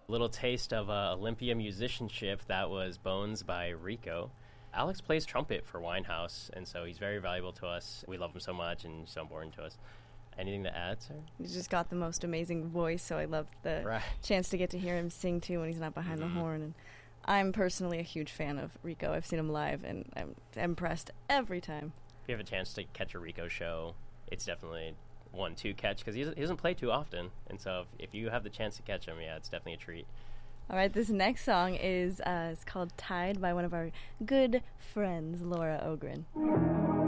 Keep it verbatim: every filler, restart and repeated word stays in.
A little taste of uh, Olympia musicianship. That was Bones by Rico. Alex plays trumpet for Winehouse, and so he's very valuable to us. We love him so much and so important to us. Anything to add, sir? He's just got the most amazing voice, so I love the right. chance to get to hear him sing, too, when he's not behind mm-hmm. the horn. And I'm personally a huge fan of Rico. I've seen him live, and I'm impressed every time. If you have a chance to catch a Rico show, it's definitely one to catch, because he doesn't, he doesn't play too often. And so if, if you have the chance to catch him, yeah, it's definitely a treat. All right, this next song is uh, it's called Tide by one of our good friends, Laura Ogren.